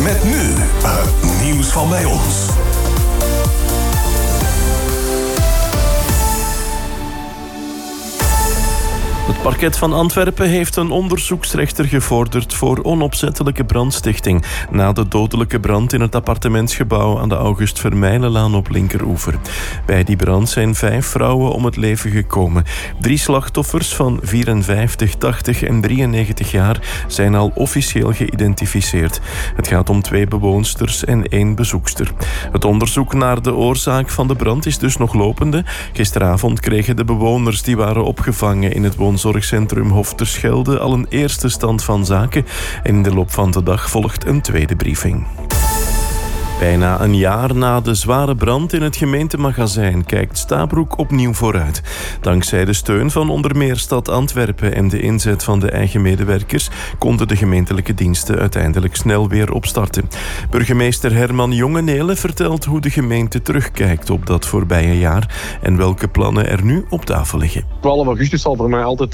Met nu het nieuws van bij ons. Het parket van Antwerpen heeft een onderzoeksrechter gevorderd voor onopzettelijke brandstichting na de dodelijke brand in het appartementsgebouw aan de August Vermeilenlaan op Linkeroever. Bij die brand zijn 5 vrouwen om het leven gekomen. 3 slachtoffers van 54, 80 en 93 jaar zijn al officieel geïdentificeerd. Het gaat om 2 bewoonsters en 1 bezoekster. Het onderzoek naar de oorzaak van de brand is dus nog lopende. Gisteravond kregen de bewoners die waren opgevangen in het woonzorgcentrum Hofterschelde al een eerste stand van zaken en in de loop van de dag volgt een tweede briefing. Bijna een jaar na de zware brand in het gemeentemagazijn kijkt Stabroek opnieuw vooruit. Dankzij de steun van onder meer Stad Antwerpen en de inzet van de eigen medewerkers konden de gemeentelijke diensten uiteindelijk snel weer opstarten. Burgemeester Herman Jongenelen vertelt hoe de gemeente terugkijkt op dat voorbije jaar en welke plannen er nu op tafel liggen. 12 augustus zal voor mij altijd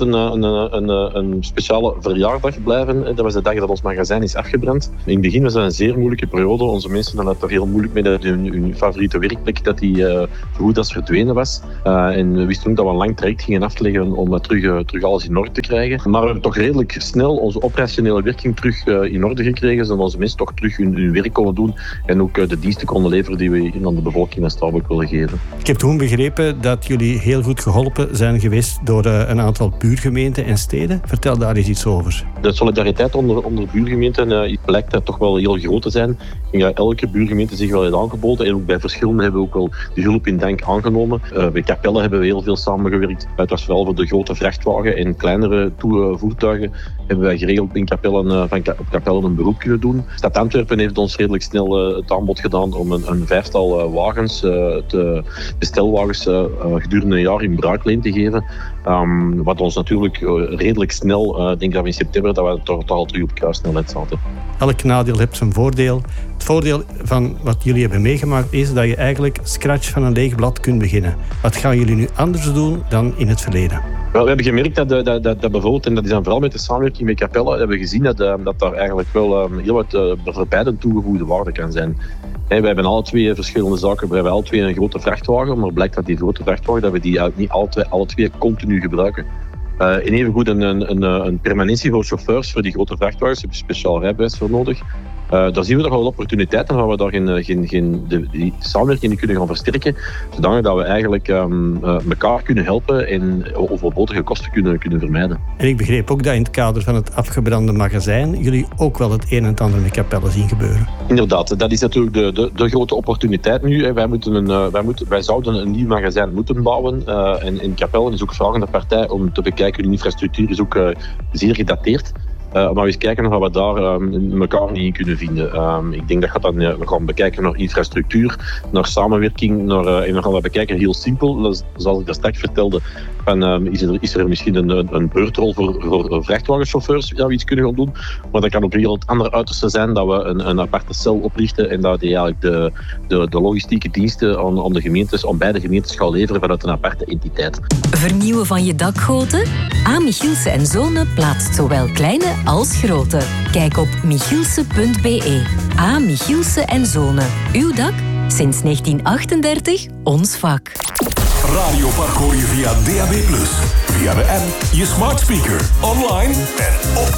een speciale verjaardag blijven. Dat was de dag dat ons magazijn is afgebrand. In het begin was dat een zeer moeilijke periode. Onze mensen hadden het er heel moeilijk mee dat hun favoriete werkplek dat die vergoed als verdwenen was. En we wisten ook dat we een lang traject gingen afleggen om terug alles in orde te krijgen. Maar we hebben toch redelijk snel onze operationele werking terug in orde gekregen, zodat onze mensen toch terug hun werk konden doen en ook de diensten konden leveren die we aan de bevolking in Stabroek willen geven. Ik heb toen begrepen dat jullie heel goed geholpen zijn geweest door een aantal buurgemeenten en steden. Vertel daar eens iets over. De solidariteit onder buurgemeenten blijkt dat toch wel heel groot te zijn. Ik denk dat elke buurgemeente zich wel heeft aangeboden. En ook bij verschillende hebben we ook wel de hulp in dank aangenomen. Bij Capelle hebben we heel veel samengewerkt. Het was vooral voor de grote vrachtwagen en kleinere voertuigen hebben wij geregeld in Capelle, op Capelle een beroep kunnen doen. Stad Antwerpen heeft ons redelijk snel het aanbod gedaan om een 5-tal wagens, bestelwagens, gedurende een jaar in bruikleen te geven. Wat ons natuurlijk redelijk snel, ik denk dat we in september dat we toch al terug op kruissnelheid zaten. Elk nadeel heeft zijn voordeel. Het voordeel van wat jullie hebben meegemaakt is dat je eigenlijk scratch van een leeg blad kunt beginnen. Wat gaan jullie nu anders doen dan in het verleden? Wel, we hebben gemerkt dat bijvoorbeeld, en dat is dan vooral met de samenwerking met Capelle, hebben we gezien dat daar eigenlijk wel heel wat voor beide toegevoegde waarde kan zijn. We hebben alle 2 verschillende zaken. We hebben alle 2 een grote vrachtwagen, maar blijkt dat die grote vrachtwagen, dat we die niet alle twee continu gebruiken. En evengoed een permanentie voor chauffeurs voor die grote vrachtwagens. Daar heb je speciaal rijbewijs voor nodig. Daar zien we toch wel opportuniteiten waar we daar die samenwerking in kunnen gaan versterken, zodanig dat we eigenlijk elkaar kunnen helpen en overbodige kosten kunnen vermijden. En ik begreep ook dat in het kader van het afgebrande magazijn jullie ook wel het een en het ander met Capelle zien gebeuren. Inderdaad, dat is natuurlijk de grote opportuniteit nu. Wij zouden een nieuw magazijn moeten bouwen en Capelle is ook vragende partij om te bekijken. Hun infrastructuur is ook zeer gedateerd. Maar we eens kijken of we daar elkaar niet in kunnen vinden. Ik denk dat we gaan bekijken naar infrastructuur, naar samenwerking, en we gaan dat bekijken heel simpel. Zoals ik dat straks vertelde, is er misschien een beurtrol voor vrachtwagenchauffeurs dat we iets kunnen gaan doen. Maar dat kan op heel het andere uiterste zijn dat we een aparte cel oprichten en dat die eigenlijk de logistieke diensten aan de gemeentes, aan beide gemeentes gaan leveren vanuit een aparte entiteit. Vernieuwen van je dakgoten? A. Michielsen & Zonen plaatst zowel kleine als grote. Kijk op michielsen.be. A. Michielsen & Zonen. Uw dak? Sinds 1938 ons vak. Radio Park hoor je via DAB+, via de app, je smart speaker, online en op